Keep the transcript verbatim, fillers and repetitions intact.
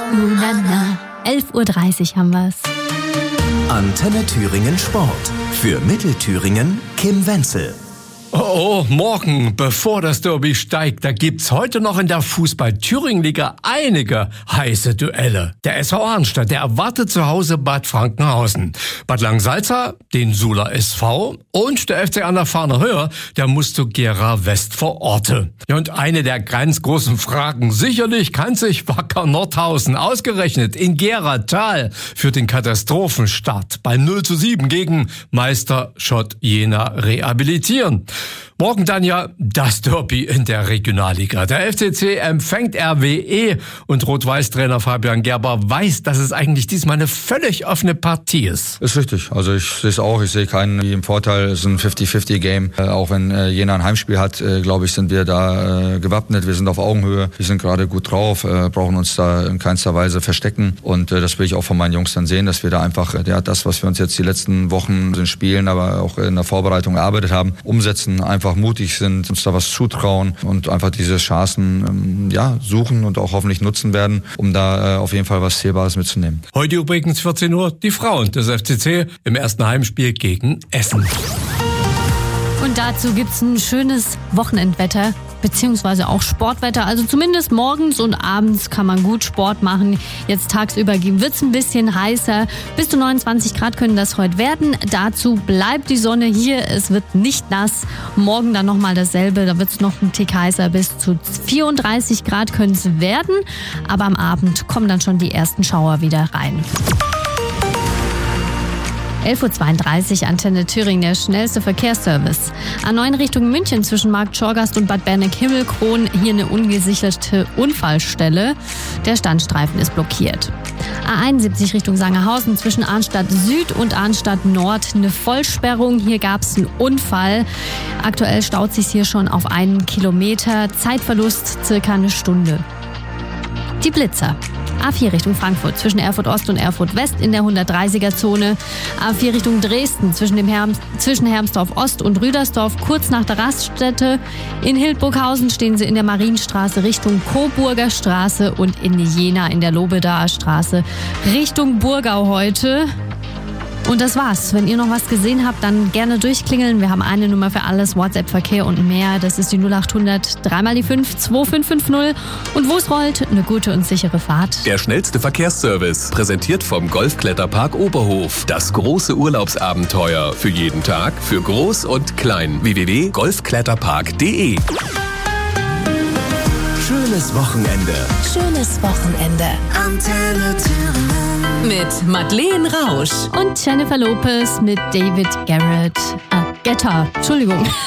Uh, na, na. elf Uhr dreißig haben wir's. Antenne Thüringen Sport. Für Mittelthüringen Kim Wenzel. Oh, morgen, bevor das Derby steigt, da gibt's heute noch in der Fußball-Thüringen-Liga einige heiße Duelle. Der S V Arnstadt, der erwartet zu Hause Bad Frankenhausen. Bad Langensalza, den Sula S V und der F C an der Fahner Höhe, der muss zu Gera West vor Orte. Ja, und eine der ganz großen Fragen, sicherlich kann sich Wacker Nordhausen ausgerechnet in Gera Tal für den Katastrophenstart bei null zu sieben gegen Meister Schott Jena rehabilitieren. Morgen dann ja das Derby in der Regionalliga. Der F C C empfängt R W E und Rot-Weiß-Trainer Fabian Gerber weiß, dass es eigentlich diesmal eine völlig offene Partie ist. Ist richtig. Also ich sehe es auch. Ich sehe keinen wie im Vorteil. Es ist ein fünfzig fünfzig Game. Äh, auch wenn äh, Jena ein Heimspiel hat, äh, glaube ich, sind wir da äh, gewappnet. Wir sind auf Augenhöhe. Wir sind gerade gut drauf, äh, brauchen uns da in keinster Weise verstecken. Und äh, das will ich auch von meinen Jungs dann sehen, dass wir da einfach äh, ja, das, was wir uns jetzt die letzten Wochen in Spielen, aber auch in der Vorbereitung erarbeitet haben, umsetzen, einfach mutig sind, uns da was zutrauen und einfach diese Chancen ähm, ja, suchen und auch hoffentlich nutzen werden, um da äh, auf jeden Fall was Zählbares mitzunehmen. Heute übrigens vierzehn Uhr die Frauen des F C C im ersten Heimspiel gegen Essen. Und dazu gibt's ein schönes Wochenendwetter, beziehungsweise auch Sportwetter. Also zumindest morgens und abends kann man gut Sport machen. Jetzt tagsüber wird's ein bisschen heißer. Bis zu neunundzwanzig Grad können das heute werden. Dazu bleibt die Sonne hier. Es wird nicht nass. Morgen dann nochmal dasselbe. Da wird's noch ein Tick heißer. Bis zu vierunddreißig Grad können es werden. Aber am Abend kommen dann schon die ersten Schauer wieder rein. elf Uhr zweiunddreißig, Antenne Thüringen, der schnellste Verkehrsservice. A neun Richtung München zwischen Markt Schorgast und Bad Berneck-Himmelkron. Hier eine ungesicherte Unfallstelle. Der Standstreifen ist blockiert. A einundsiebzig Richtung Sangerhausen zwischen Arnstadt Süd und Arnstadt Nord eine Vollsperrung. Hier gab es einen Unfall. Aktuell staut sich hier schon auf einen Kilometer. Zeitverlust circa eine Stunde. Die Blitzer. A vier Richtung Frankfurt zwischen Erfurt Ost und Erfurt West in der hundertdreißiger Zone. A vier Richtung Dresden zwischen, dem Herm, zwischen Hermsdorf Ost und Rüdersdorf kurz nach der Raststätte. In Hildburghausen stehen sie in der Marienstraße Richtung Coburger Straße und in Jena in der Lobedaer Straße Richtung Burgau heute. Und das war's. Wenn ihr noch was gesehen habt, dann gerne durchklingeln. Wir haben eine Nummer für alles, WhatsApp-Verkehr und mehr. Das ist die null acht hundert, dreimal die fünf, zwei fünf fünf null. Und wo es rollt, eine gute und sichere Fahrt. Der schnellste Verkehrsservice, präsentiert vom Golfkletterpark Oberhof. Das große Urlaubsabenteuer für jeden Tag, für Groß und Klein. w w w punkt golfkletterpark punkt de. Schönes Wochenende. Schönes Wochenende. Antenne Thüringen. Mit Madeleine Rausch Und Jennifer Lopez mit David Garrett. Äh, Guetta. Entschuldigung.